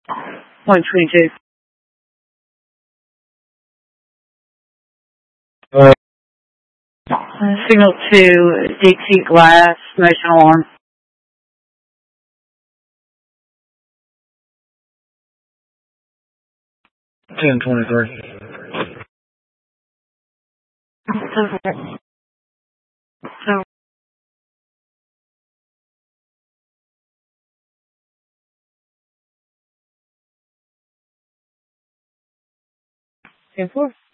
122. Signal to DT Glass, motion alarm. 1023. So 10-4.